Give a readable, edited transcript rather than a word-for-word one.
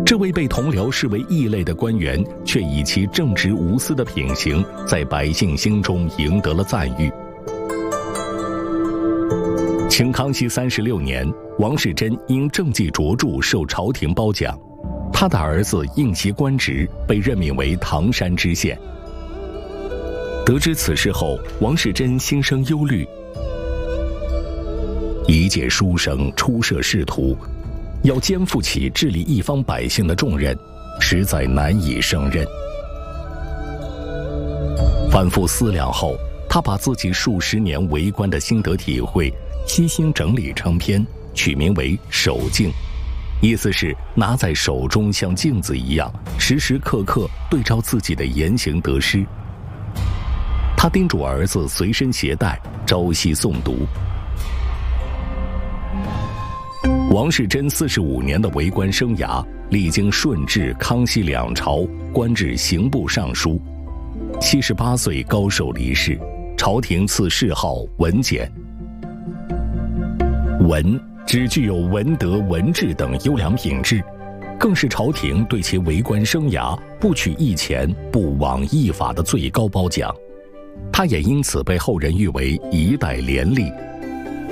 这位被同僚视为异类的官员，却以其正直无私的品行，在百姓心中赢得了赞誉。清康熙36年，王士祯因政绩卓著受朝廷褒奖，他的儿子应袭官职，被任命为唐山知县。得知此事后，王士祯心生忧虑。一介书生初涉仕途，要肩负起治理一方百姓的重任，实在难以胜任。反复思量后，他把自己数十年为官的心得体会悉心整理成篇，取名为《手镜》，意思是拿在手中像镜子一样，时时刻刻对照自己的言行得失。他叮嘱儿子随身携带，朝夕诵读。王士祯45年的为官生涯，历经顺治、康熙两朝，官至刑部尚书。78岁高寿离世，朝廷赐谥号文简。文只具有文德、文治等优良品质，更是朝廷对其为官生涯不取一钱、不枉一法的最高褒奖。他也因此被后人誉为一代廉吏，